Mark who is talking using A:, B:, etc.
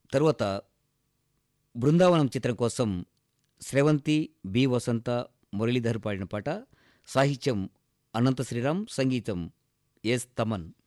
A: తరువాత 'బృందావనం' చిత్రం కోసం స్రవంతి, బి. వసంత, మురళీధర్ పాడిన పాట. సాహిత్యం అనంత శ్రీరామ్, సంగీతం ఎస్. తమన్.